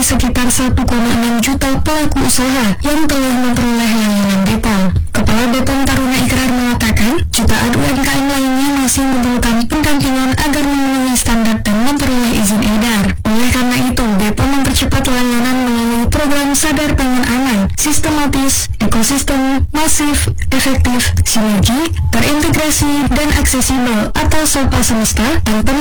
sekitar 1,6 juta pelaku usaha yang telah memperoleh layanan BPOM. Kepala BPOM Taruna Ikrar mengatakan, jutaan UMKM lainnya masih memerlukan pendampingan agar memenuhi standar dan memperoleh izin edar. Oleh karena itu, BPOM mempercepat layanan melalui program Sadar Pangan Aman, sistematis, ekosistem, masif, efektif, sinergi, terintegrasi, dan aksesibel atau SOPA semesta, tanpa